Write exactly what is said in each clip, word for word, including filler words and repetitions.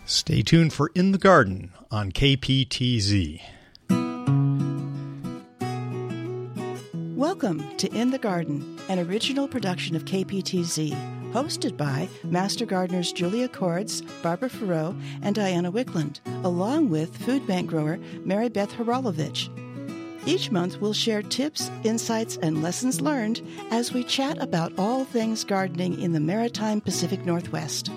Stay tuned for In the Garden on K P T Z. Welcome to In the Garden, an original production of K P T Z, hosted by Master Gardeners Julia Cords, Barbara Farreau, and Diana Wickland, along with food bank grower Mary Beth Hrolovich. Each month we'll share tips, insights, and lessons learned as we chat about all things gardening in the Maritime Pacific Northwest.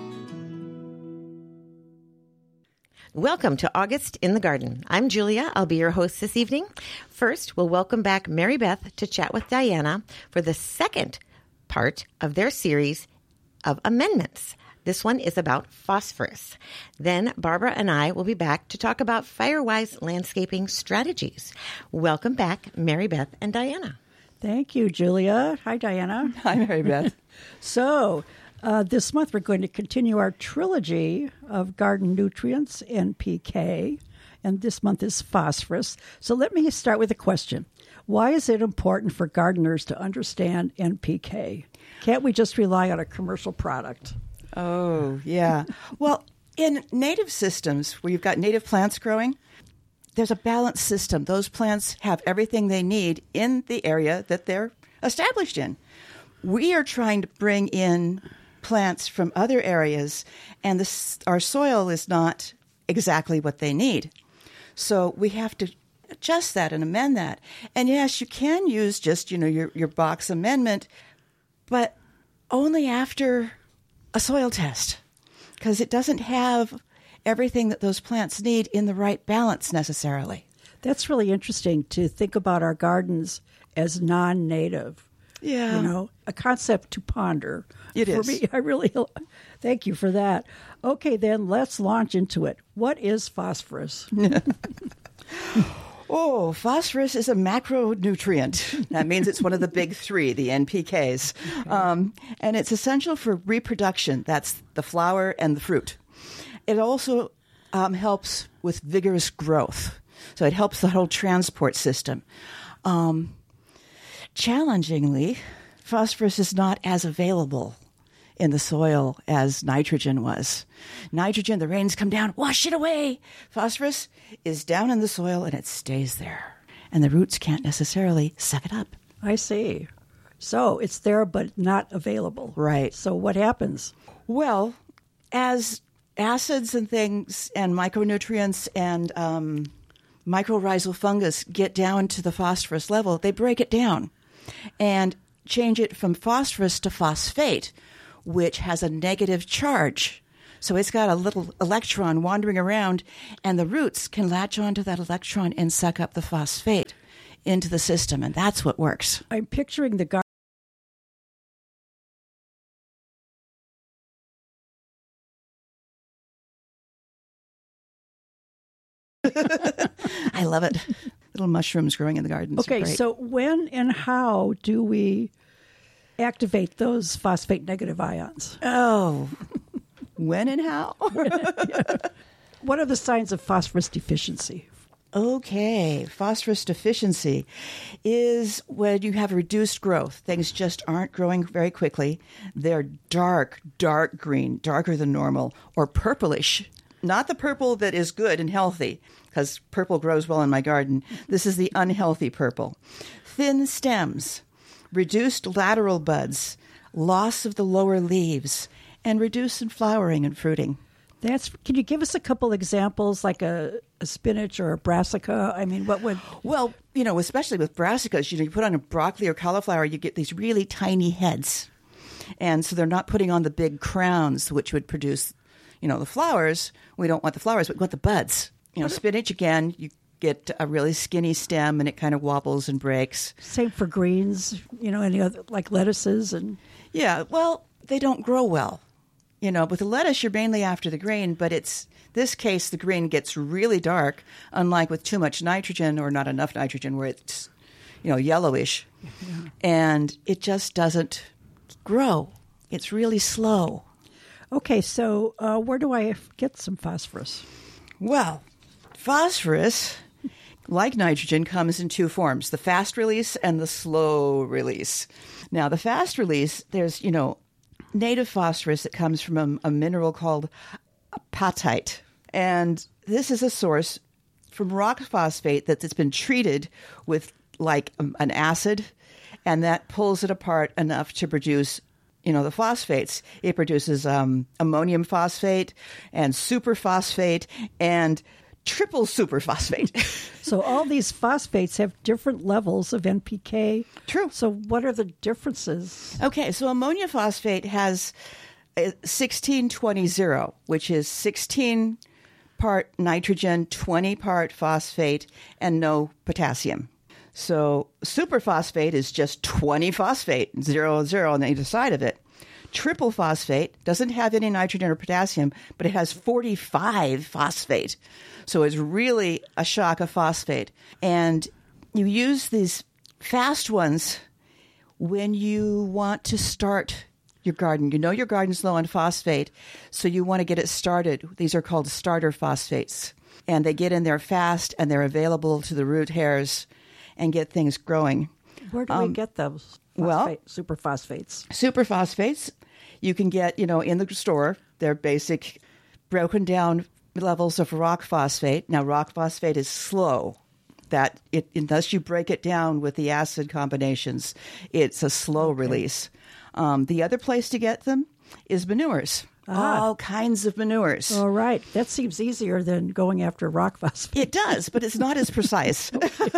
Welcome to August in the Garden. I'm Julia. I'll be your host this evening. First, we'll welcome back Mary Beth to chat with Diana for the second part of their series of amendments. This one is about phosphorus. Then Barbara and I will be back to talk about Firewise landscaping strategies. Welcome back, Mary Beth and Diana. Thank you, Julia. Hi, Diana. Hi, Mary Beth. So, uh, this month we're going to continue our trilogy of garden nutrients, N P K, and this month is phosphorus. So let me start with a question. Why is it important for gardeners to understand N P K? Can't we just rely on a commercial product? Oh, yeah. Well, in native systems where you've got native plants growing, there's a balanced system. Those plants have everything they need in the area that they're established in. We are trying to bring in plants from other areas, and this, our soil is not exactly what they need. So we have to adjust that and amend that. And yes, you can use just, you know, your, your box amendment, but only after a soil test, because it doesn't have everything that those plants need in the right balance necessarily. That's really interesting to think about our gardens as non-native. Yeah. You know, a concept to ponder. It for is. me, I really thank you for that. Okay, then let's launch into it. What is phosphorus? Oh, phosphorus is a macronutrient. That means it's one of the big three, the N P Ks. Okay. Um, and it's essential for reproduction. That's the flower and the fruit. It also um, helps with vigorous growth. So it helps the whole transport system. Um, challengingly, phosphorus is not as available in the soil as nitrogen was. Nitrogen, the rains come down, wash it away. Phosphorus is down in the soil and it stays there. And the roots can't necessarily suck it up. I see. So it's there but not available. Right. So what happens? Well, as acids and things and micronutrients and um, mycorrhizal fungus get down to the phosphorus level, they break it down and change it from phosphorus to phosphate, which has a negative charge. So it's got a little electron wandering around, and the roots can latch onto that electron and suck up the phosphate into the system, and that's what works. I'm picturing the garden. I love it. Little mushrooms growing in the garden. Okay, so when and how do we activate those phosphate negative ions? Oh, when and how? What are the signs of phosphorus deficiency? Okay, phosphorus deficiency is when you have reduced growth. Things just aren't growing very quickly. They're dark, dark green, darker than normal, or purplish. Not the purple that is good and healthy, because purple grows well in my garden. This is the unhealthy purple. Thin stems, reduced lateral buds, loss of the lower leaves, and reduce in flowering and fruiting. That's. Can you give us a couple examples, like a, a spinach or a brassica? I mean, what would... Well, you know, especially with brassicas, you know, you put on a broccoli or cauliflower, you get these really tiny heads. And so they're not putting on the big crowns, which would produce, you know, the flowers. We don't want the flowers, but we want the buds. You know, spinach, again, you get a really skinny stem and it kind of wobbles and breaks. Same for greens, you know, any other, like lettuces and... Yeah, well, they don't grow well. You know, with the lettuce, you're mainly after the green, but it's this case, the green gets really dark, unlike with too much nitrogen or not enough nitrogen where it's, you know, yellowish. Yeah. And it just doesn't grow. It's really slow. Okay, so uh, where do I get some phosphorus? Well, phosphorus, like nitrogen, comes in two forms, the fast release and the slow release. Now, the fast release, there's, you know, native phosphorus that comes from a, a mineral called apatite. And this is a source from rock phosphate that's been treated with like um, an acid, and that pulls it apart enough to produce, you know, the phosphates. It produces um, ammonium phosphate and superphosphate and triple superphosphate. So all these phosphates have different levels of N P K. True. So what are the differences? Okay, so ammonia phosphate has sixteen twenty, which is sixteen part nitrogen, twenty part phosphate, and no potassium. So superphosphate is just twenty phosphate, zero, zero on either side of it. Triple phosphate doesn't have any nitrogen or potassium, but it has forty-five phosphate. So it's really a shock of phosphate. And you use these fast ones when you want to start your garden. You know your garden's low on phosphate, so you want to get it started. These are called starter phosphates. And they get in there fast, and they're available to the root hairs and get things growing. Where do Um, we get those well- phosphate, superphosphates? Superphosphates you can get, you know, in the store. They're basic broken down levels of rock phosphate. Now, rock phosphate is slow. That it, unless you break it down with the acid combinations, it's a slow release. Um, the other place to get them is manures. Ah. All kinds of manures. All right. That seems easier than going after rock phosphate. It does, but it's not as precise.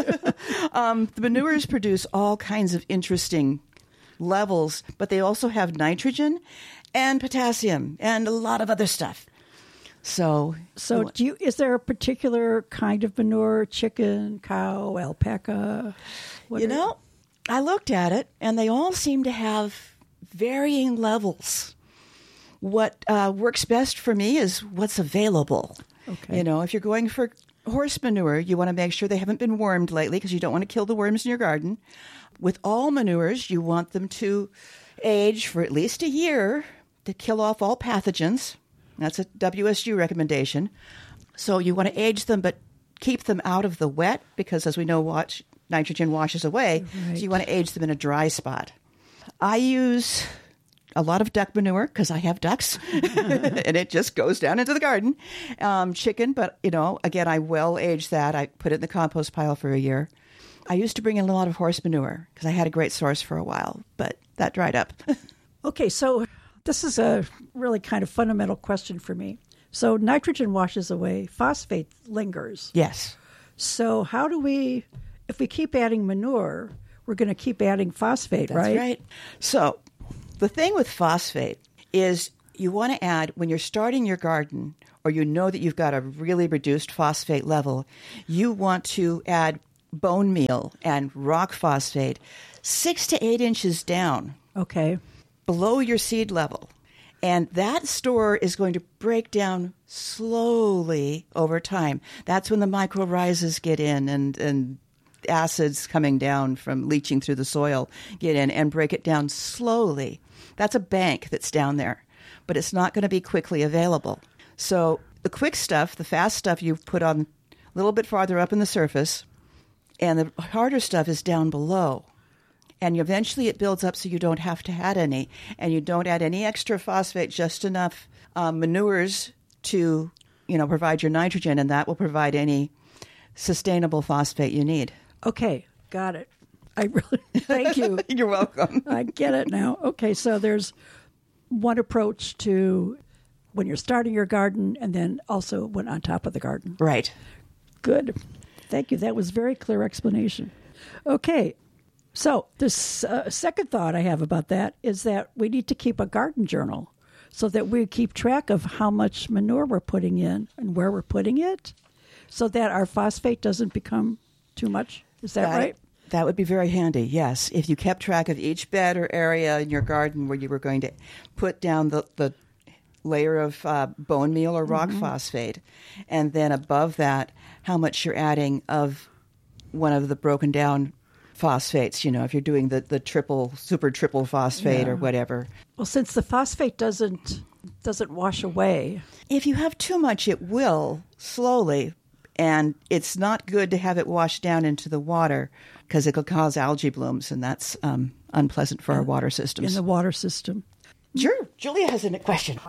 um, the manures produce all kinds of interesting levels, but they also have nitrogen and potassium and a lot of other stuff. So, So do you, is there a particular kind of manure, chicken, cow, alpaca? What you are- know, I looked at it, and they all seem to have varying levels. What uh, works best for me is what's available. Okay. You know, if you're going for horse manure, you want to make sure they haven't been wormed lately because you don't want to kill the worms in your garden. With all manures, you want them to age for at least a year to kill off all pathogens. That's a W S U recommendation. So you want to age them, but keep them out of the wet because, as we know, watch, nitrogen washes away. Right. So you want to age them in a dry spot. I use a lot of duck manure because I have ducks, and it just goes down into the garden. Um, chicken, but, you know, again, I well age that. I put it in the compost pile for a year. I used to bring in a lot of horse manure because I had a great source for a while, but that dried up. Okay, so this is a really kind of fundamental question for me. So nitrogen washes away, phosphate lingers. Yes. So how do we, if we keep adding manure, we're going to keep adding phosphate, That's right? right. So the thing with phosphate is you want to add, when you're starting your garden, or you know that you've got a really reduced phosphate level, you want to add bone meal and rock phosphate six to eight inches down Okay. below your seed level. And that store is going to break down slowly over time. That's when the mycorrhizas get in and, and acids coming down from leaching through the soil get in and break it down slowly. That's a bank that's down there, but it's not going to be quickly available. So the quick stuff, the fast stuff, you put on a little bit farther up in the surface, and the harder stuff is down below. And eventually it builds up so you don't have to add any. And you don't add any extra phosphate, just enough um, manures to, you know, provide your nitrogen, and that will provide any sustainable phosphate you need. Okay, got it. I really, thank you. You're welcome. I get it now. Okay, so there's one approach to when you're starting your garden and then also when on top of the garden. Right. Good. Thank you. That was a very clear explanation. Okay. So the uh, second thought I have about that is that we need to keep a garden journal so that we keep track of how much manure we're putting in and where we're putting it so that our phosphate doesn't become too much. Is that, That- right? That would be very handy, yes. If you kept track of each bed or area in your garden where you were going to put down the, the layer of uh, bone meal or rock phosphate, and then above that, how much you're adding of one of the broken down phosphates, you know, if you're doing the, the triple, super triple phosphate Yeah. or whatever. Well, since the phosphate doesn't doesn't wash away, If you have too much, it will slowly, and it's not good to have it wash down into the water because it could cause algae blooms, and that's um, unpleasant for our water in systems. the water system. Sure. Julia has a question.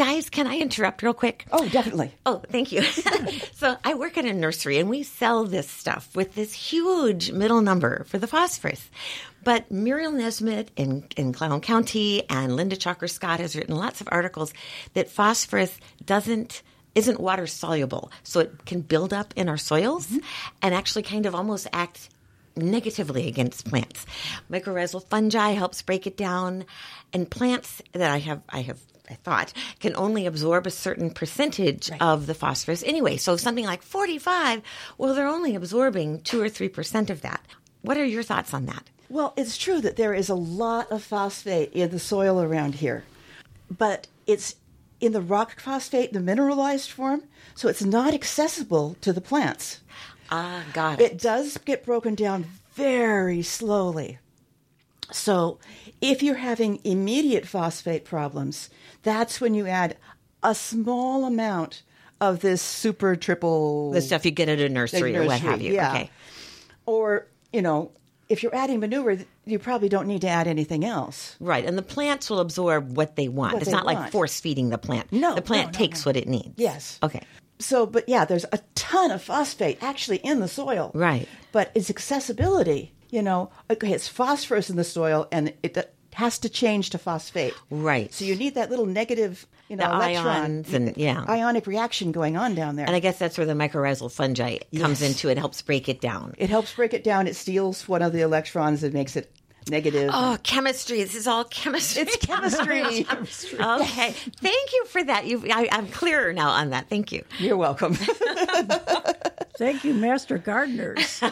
Guys, can I interrupt real quick? Oh, definitely. Oh, thank you. So I work in a nursery, and we sell this stuff with this huge middle number for the phosphorus. But Muriel Nesbitt in, in Clallam County and Linda Chalker Scott has written lots of articles that phosphorus doesn't isn't water soluble, so it can build up in our soils mm-hmm. and actually kind of almost act negatively against plants. Mycorrhizal fungi helps break it down, and plants that I have I have I thought can only absorb a certain percentage right. of the phosphorus anyway. So something like forty-five, well, they're only absorbing two or three percent of that. What are your thoughts on that? Well, it's true that there is a lot of phosphate in the soil around here, but it's in the rock phosphate, the mineralized form, so it's not accessible to the plants. Ah, got it. It does get broken down very slowly. So if you're having immediate phosphate problems, that's when you add a small amount of this super triple... The stuff you get at a nursery, nursery or what have you. Yeah. Okay. Or, you know, if you're adding manure, you probably don't need to add anything else. Right, and the plants will absorb what they want. What it's they not want. like force-feeding the plant. No, the plant no, no, takes no. what it needs. Yes. Okay. So, but yeah, there's a ton of phosphate actually in the soil. Right. But its accessibility, you know, okay, it's phosphorus in the soil, and it has to change to phosphate. Right. So you need that little negative, you know, the electron, ions and yeah, ionic reaction going on down there. And I guess that's where the mycorrhizal fungi Yes. comes into it. Helps break it down. It helps break it down. It steals one of the electrons and makes it negative. Oh, chemistry. This is all chemistry. It's chemistry. Okay. Thank you for that. You, I, I'm clearer now on that. Thank you. You're welcome. Thank you, Master Gardeners.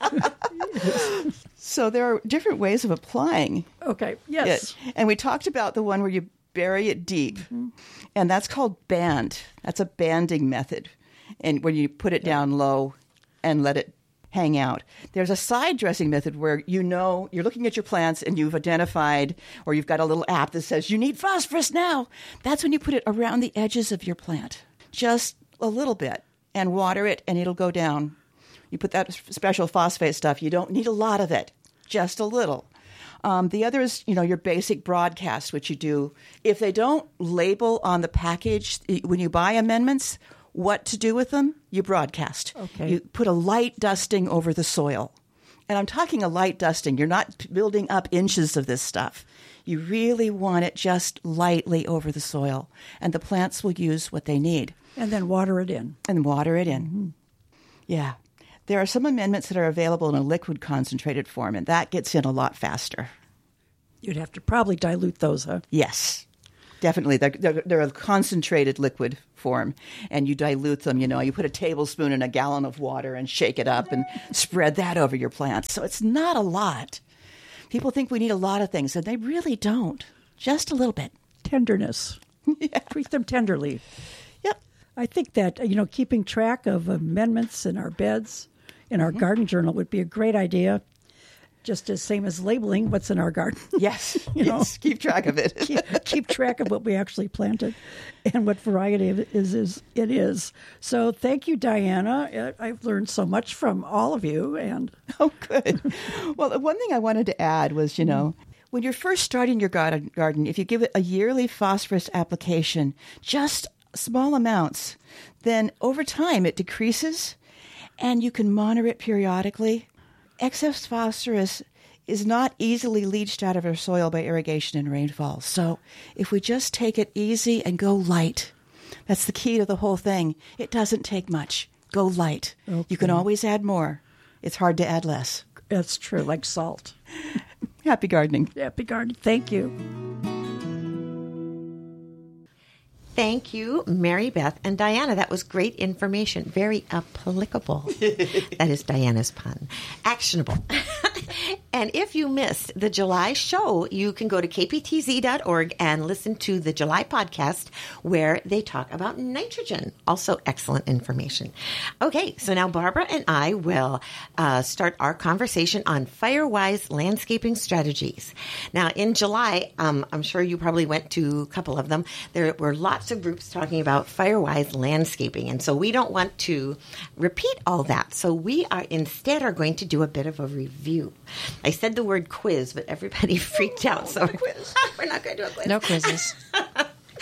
So there are different ways of applying Okay, yes. it. And we talked about the one where you bury it deep. Mm-hmm. And that's called band. That's a banding method. And when you put it yeah. down low and let it hang out. There's a side dressing method where you know you're looking at your plants and you've identified, or you've got a little app that says you need phosphorus now. That's when you put it around the edges of your plant, just a little bit, and water it, and it'll go down. You put that special phosphate stuff. You don't need a lot of it, just a little. Um, the other is, you know, your basic broadcast, which you do. If they don't label on the package when you buy amendments what to do with them, you broadcast. Okay. You put a light dusting over the soil. And I'm talking a light dusting. You're not building up inches of this stuff. You really want it just lightly over the soil. And the plants will use what they need. And then water it in. And water it in. Mm-hmm. Yeah. There are some amendments that are available in a liquid concentrated form, and that gets in a lot faster. You'd have to probably dilute those, huh? Yes. Definitely. They're, they're, they're a concentrated liquid form, and you dilute them. You know, you put a tablespoon in a gallon of water and shake it up and spread that over your plants. So it's not a lot. People think we need a lot of things, and they really don't. Just a little bit. Tenderness. Yeah. Treat them tenderly. Yep. I think that, you know, keeping track of amendments in our beds, in our mm-hmm. garden journal would be a great idea. Just as same as labeling what's in our garden. Yes. you know, yes. Keep track of it. keep, keep track of what we actually planted and what variety of it is, is it is. So thank you, Diana. I've learned so much from all of you. And oh, good. Well, the one thing I wanted to add was, you know, when you're first starting your garden, garden, if you give it a yearly phosphorus application, just small amounts, then over time it decreases and you can monitor it periodically. Excess phosphorus is not easily leached out of our soil by irrigation and rainfall. So if we just take it easy and go light, that's the key to the whole thing. It doesn't take much. Go light. Okay. You can always add more. It's hard to add less. That's true, like salt. Happy gardening. Happy gardening. Thank you. Thank you, Mary Beth and Diana. That was great information. Very applicable. That is Diana's pun. Actionable. And if you missed the July show, you can go to k p t z dot org and listen to the July podcast where they talk about nitrogen. Also excellent information. Okay, so now Barbara and I will uh, start our conversation on Firewise landscaping strategies. Now, in July, um, I'm sure you probably went to a couple of them. There were lots of groups talking about Firewise landscaping, and so we don't want to repeat all that. So we are instead are going to do a bit of a review. I said the word quiz, but everybody freaked out, so we're not going to do a quiz. No quizzes.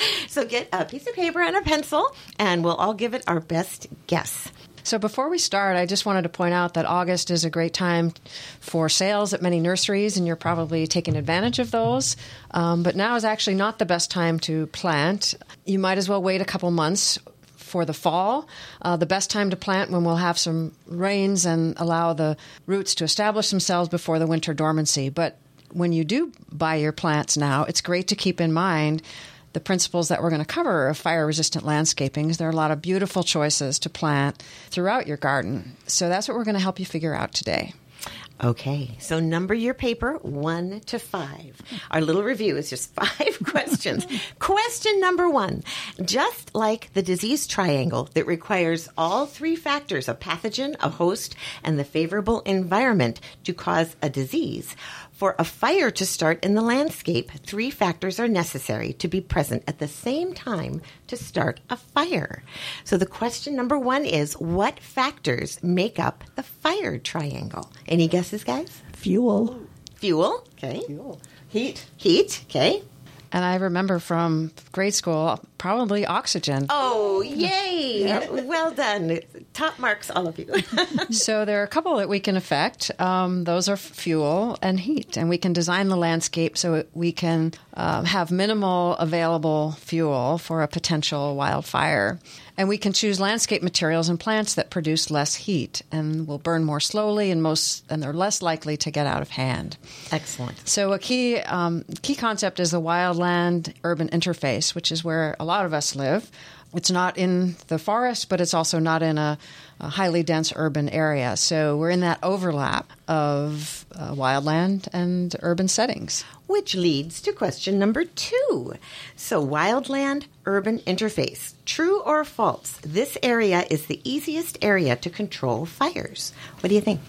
So get a piece of paper and a pencil, and we'll all give it our best guess. So before we start, I just wanted to point out that August is a great time for sales at many nurseries, and you're probably taking advantage of those. Um, but now is actually not the best time to plant. You might as well wait a couple months for the fall. Uh, the best time to plant when we'll have some rains and allow the roots to establish themselves before the winter dormancy. But when you do buy your plants now, it's great to keep in mind the principles that we're going to cover of fire-resistant landscaping. There are a lot of beautiful choices to plant throughout your garden. So that's what we're going to help you figure out today. Okay, so number your paper one to five. Our little review is just five questions. Question number one. Just like the disease triangle that requires all three factors, a pathogen, a host, and the favorable environment to cause a disease, for a fire to start in the landscape, three factors are necessary to be present at the same time to start a fire. So the question number one is, what factors make up the fire triangle? Any guesses, guys? Fuel. Fuel, okay. Fuel. Heat. Heat, okay. And I remember from grade school, probably oxygen. Oh, yay! Well done. Top marks, all of you. So there are a couple that we can affect. Um, those are fuel and heat. And we can design the landscape so we can um, have minimal available fuel for a potential wildfire. And we can choose landscape materials and plants that produce less heat and will burn more slowly, and most and they're less likely to get out of hand. Excellent. So a key um, key concept is the wildland-urban interface, which is where a lot of us live. It's not in the forest, but it's also not in a, a highly dense urban area. So we're in that overlap of uh, wildland and urban settings. Which leads to question number two. So wildland-urban interface. True or false? This area is the easiest area to control fires. What do you think?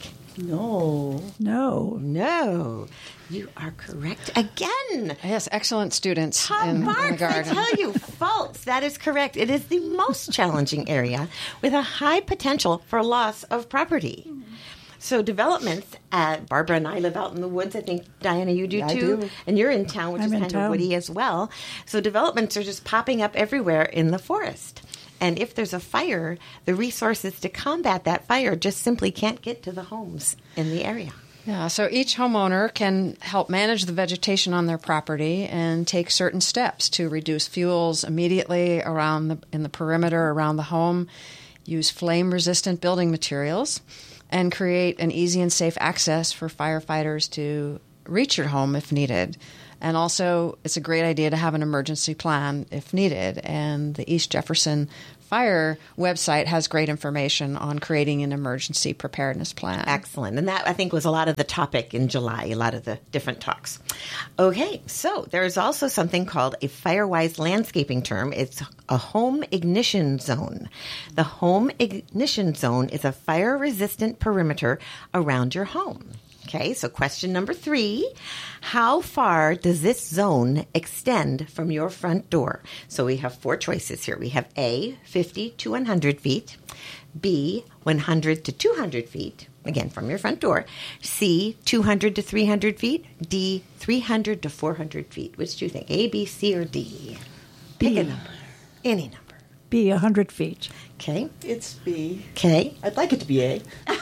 No. No. No. You are correct again. Yes, excellent students Top in, in the marks, I garden. tell you, false. That is correct. It is the most challenging area with a high potential for loss of property. So developments, uh, Barbara and I live out in the woods. I think, Diana, you do I too. do. And you're in town, which I'm is in kind town. of woody as well. So developments are just popping up everywhere in the forest. And if there's a fire, the resources to combat that fire just simply can't get to the homes in the area. Yeah, so each homeowner can help manage the vegetation on their property and take certain steps to reduce fuels immediately around the, in the perimeter around the home, use flame-resistant building materials, and create an easy and safe access for firefighters to reach your home if needed. And also, it's a great idea to have an emergency plan if needed. And the East Jefferson Fire website has great information on creating an emergency preparedness plan. Excellent. And that, I think, was a lot of the topic in July, a lot of the different talks. Okay, so there is also something called a Firewise landscaping term. It's a home ignition zone. The home ignition zone is a fire-resistant perimeter around your home. Okay, so question number three, how far does this zone extend from your front door? So we have four choices here. We have A, fifty to one hundred feet, B, one hundred to two hundred feet, again, from your front door, C, two hundred to three hundred feet, D, three hundred to four hundred feet. Which do you think, A, B, C, or D? Pick B. a number, any number. Be one hundred feet. Okay, It's B. okay. I'd like it to be A.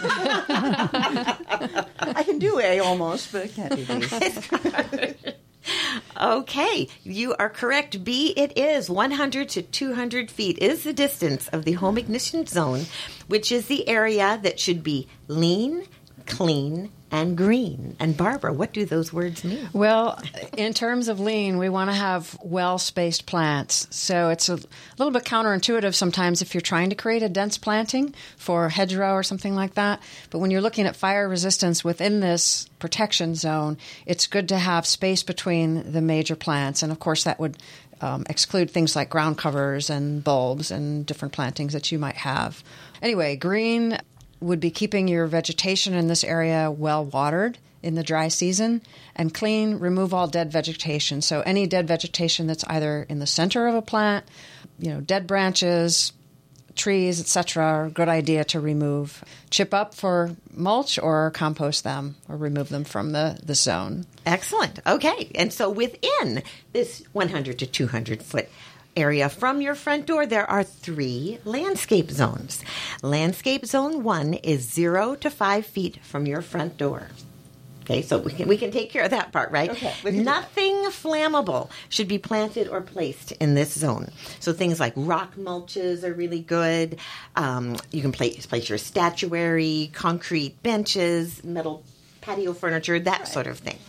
I can do A almost, but it can't be B. Okay, you are correct. B, it is one hundred to two hundred feet is the distance of the home ignition zone, which is the area that should be lean, clean, and green. And Barbara, what do those words mean? Well, in terms of lean, we want to have well-spaced plants. So it's a little bit counterintuitive sometimes if you're trying to create a dense planting for hedgerow or something like that. But when you're looking at fire resistance within this protection zone, it's good to have space between the major plants. And of course, that would um, exclude things like ground covers and bulbs and different plantings that you might have. Anyway, green would be keeping your vegetation in this area well watered in the dry season, and clean, remove all dead vegetation. So any dead vegetation that's either in the center of a plant, you know, dead branches, trees, et cetera, are a good idea to remove. Chip up for mulch or compost them or remove them from the, the zone. Excellent. Okay, and so within this one hundred to two hundred foot area from your front door, there are three landscape zones. Landscape zone one is zero to five feet from your front door. Okay, so we can we can take care of that part, right? Okay, we can do Nothing flammable should be planted or placed in this zone. So things like rock mulches are really good. Um, you can place, place your statuary, concrete benches, metal patio furniture, that sort of thing.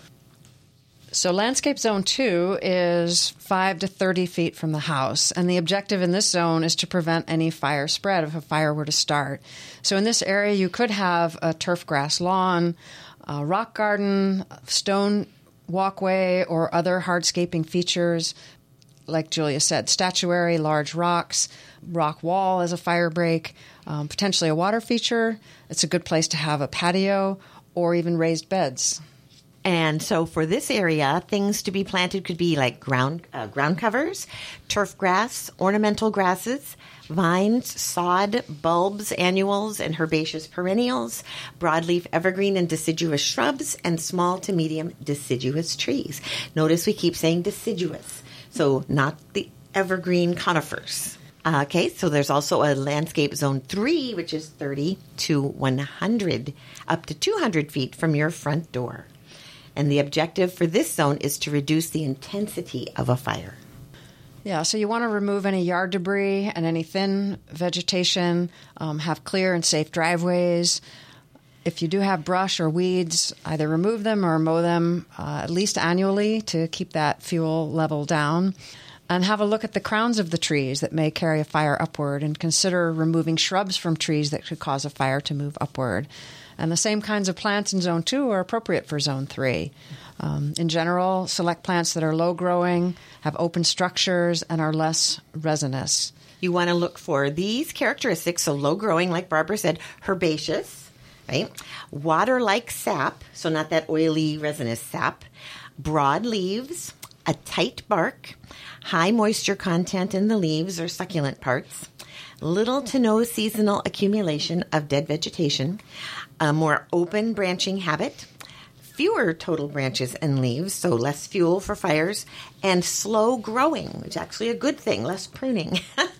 So landscape zone two is five to thirty feet from the house. And the objective in this zone is to prevent any fire spread if a fire were to start. So in this area, you could have a turf grass lawn, a rock garden, stone walkway, or other hardscaping features. Like Julia said, statuary, large rocks, rock wall as a fire break, um, potentially a water feature. It's a good place to have a patio or even raised beds. And so for this area, things to be planted could be like ground uh, ground covers, turf grass, ornamental grasses, vines, sod, bulbs, annuals, and herbaceous perennials, broadleaf evergreen and deciduous shrubs, and small to medium deciduous trees. Notice we keep saying deciduous, so not the evergreen conifers. Uh, okay, so there's also a landscape zone three, which is thirty to one hundred, up to two hundred feet from your front door. And the objective for this zone is to reduce the intensity of a fire. Yeah, so you want to remove any yard debris and any thin vegetation, um, have clear and safe driveways. If you do have brush or weeds, either remove them or mow them uh, at least annually to keep that fuel level down. And have a look at the crowns of the trees that may carry a fire upward, and consider removing shrubs from trees that could cause a fire to move upward. And the same kinds of plants in Zone two are appropriate for Zone three. Um, in general, select plants that are low-growing, have open structures, and are less resinous. You want to look for these characteristics, so low-growing, like Barbara said, herbaceous, right? Water-like sap, so not that oily, resinous sap. Broad leaves, a tight bark, high moisture content in the leaves or succulent parts, little to no seasonal accumulation of dead vegetation, a more open branching habit, fewer total branches and leaves, so less fuel for fires, and slow growing, which is actually a good thing, less pruning,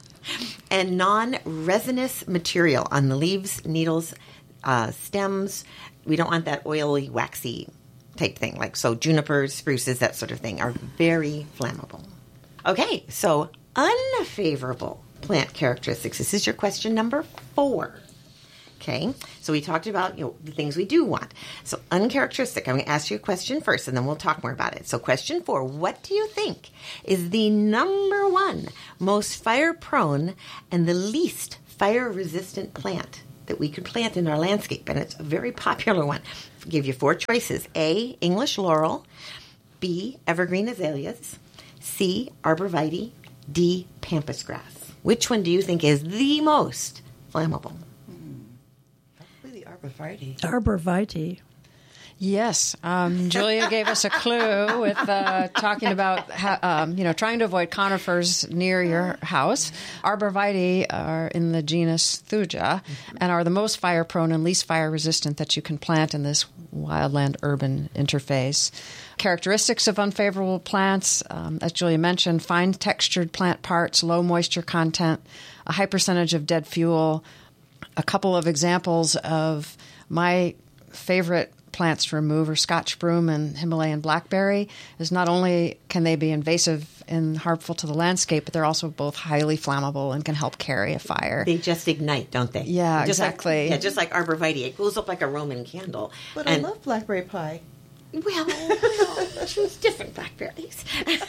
and non-resinous material on the leaves, needles, uh, stems. We don't want that oily, waxy type thing. Like, so junipers, spruces, that sort of thing are very flammable. Okay, so unfavorable plant characteristics. This is your question number four. Okay, so we talked about, you know, the things we do want. So uncharacteristic, I'm going to ask you a question first, and then we'll talk more about it. So question four, what do you think is the number one most fire-prone and the least fire-resistant plant that we could plant in our landscape? And it's a very popular one. I'll give you four choices. A, English laurel. B, evergreen azaleas. C, arborvitae. D, pampas grass. Which one do you think is the most flammable? Arborvitae. Arborvitae. Yes, um, Julia gave us a clue with uh, talking about ha- um, you know trying to avoid conifers near your house. Arborvitae are in the genus Thuja and are the most fire-prone and least fire-resistant that you can plant in this wildland-urban interface. Characteristics of unfavorable plants, um, as Julia mentioned, fine textured plant parts, low moisture content, a high percentage of dead fuel. A couple of examples of my favorite plants to remove are Scotch broom and Himalayan blackberry. Is not only can they be invasive and harmful to the landscape, but they're also both highly flammable and can help carry a fire. They just ignite, don't they? Yeah, just exactly. Like, yeah, just like arborvitae. It goes up like a Roman candle. But and, I love blackberry pie. Well, well choose different blackberries.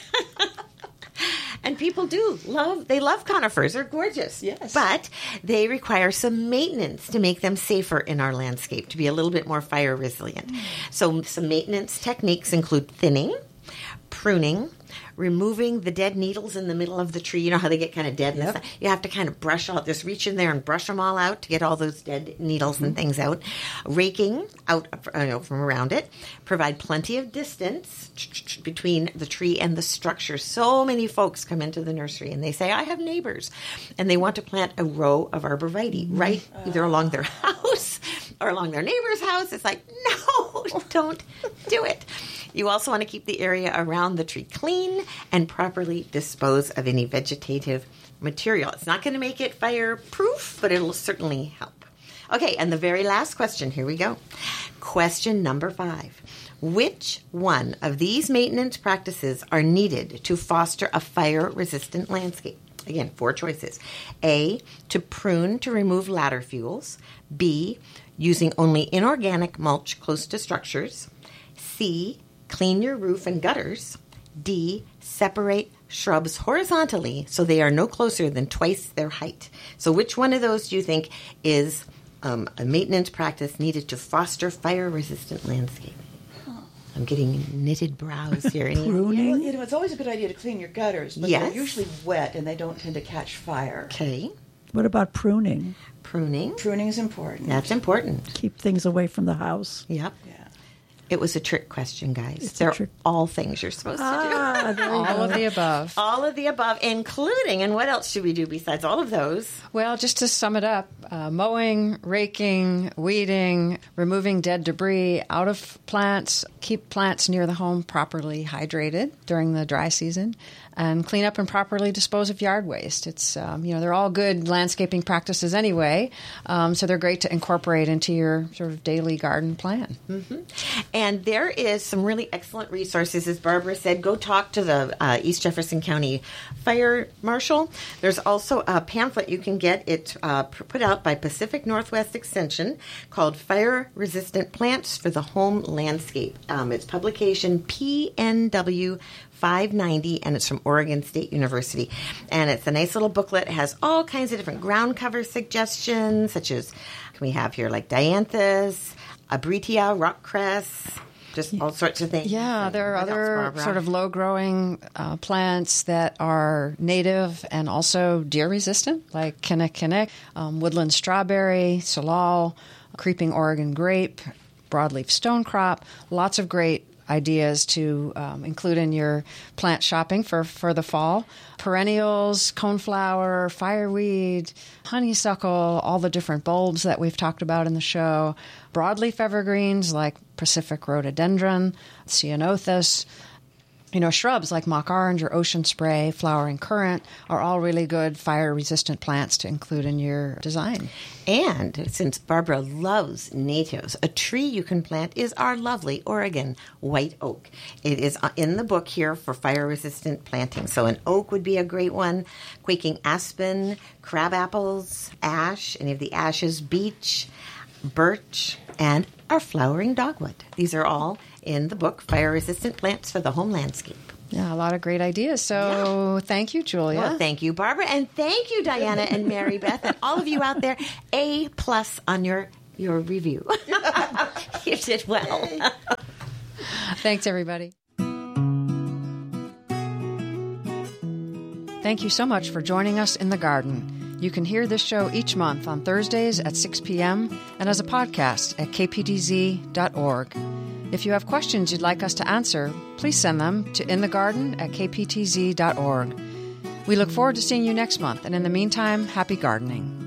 And people do love, they love conifers. They're gorgeous. Yes. But they require some maintenance to make them safer in our landscape, to be a little bit more fire resilient. Mm. So some maintenance techniques include thinning, pruning, removing the dead needles in the middle of the tree. You know how they get kind of dead? Yep. And you have to kind of brush out, just reach in there and brush them all out to get all those dead needles mm-hmm. and things out. Raking out you know, from around it. Provide plenty of distance between the tree and the structure. So many folks come into the nursery and they say, I have neighbors, and they want to plant a row of arborvitae right uh. either along their house or along their neighbor's house. It's like, no, don't do it. You also want to keep the area around the tree clean and properly dispose of any vegetative material. It's not going to make it fireproof, but it'll certainly help. Okay, and the very last question. Here we go. Question number five. Which one of these maintenance practices are needed to foster a fire-resistant landscape? Again, four choices. A, to prune to remove ladder fuels. B, using only inorganic mulch close to structures. C, clean your roof and gutters. D, separate shrubs horizontally so they are no closer than twice their height. So which one of those do you think is um, a maintenance practice needed to foster fire-resistant landscape? I'm getting knitted brows here. Pruning? Well, you know, it's always a good idea to clean your gutters, but Yes. they're usually wet and they don't tend to catch fire. Okay. What about pruning? Pruning. Pruning is important. That's important. Keep things away from the house. Yep. Yeah. It was a trick question, guys. It's a They're trick. all things you're supposed to do. Ah, there you All go. of the above. All of the above, including, and what else should we do besides all of those? Well, just to sum it up, uh, mowing, raking, weeding, removing dead debris out of plants, keep plants near the home properly hydrated during the dry season, and clean up and properly dispose of yard waste. It's, um, you know, they're all good landscaping practices anyway, um, so they're great to incorporate into your sort of daily garden plan. And there is some really excellent resources. As Barbara said, go talk to the uh, East Jefferson County Fire Marshal. There's also a pamphlet you can get. It uh, put out by Pacific Northwest Extension called Fire Resistant Plants for the Home Landscape. Um, it's publication P N W five ninety, and it's from Oregon State University. And it's a nice little booklet. It has all kinds of different ground cover suggestions, such as, can we have here, like dianthus, Abritia, rock cress, just all sorts of things. Yeah, there are What else, other Barbara? sort of low-growing uh, plants that are native and also deer-resistant, like kinnikinnick, um, woodland strawberry, salal, creeping Oregon grape, broadleaf stonecrop. Lots of great ideas to um, include in your plant shopping for, for the fall. Perennials, coneflower, fireweed, honeysuckle, all the different bulbs that we've talked about in the show. Broadleaf evergreens like Pacific rhododendron, ceanothus. You know, shrubs like mock orange or ocean spray, flowering currant are all really good fire-resistant plants to include in your design. And since Barbara loves natives, a tree you can plant is our lovely Oregon white oak. It is in the book here for fire-resistant planting. So an oak would be a great one. Quaking aspen, crab apples, ash, any of the ashes, beech, birch, and our flowering dogwood. These are all in the book, Fire-Resistant Plants for the Home Landscape. Yeah, a lot of great ideas. So thank you, Julia. Well, thank you, Barbara, and thank you, Diana and Mary Beth, and all of you out there. A plus on your your review. You did well. Thanks, everybody. Thank you so much for joining us in the garden. You can hear this show each month on Thursdays at six p.m. and as a podcast at k p t z dot org. If you have questions you'd like us to answer, please send them to inthegarden at k p t z dot org. We look forward to seeing you next month, and in the meantime, happy gardening.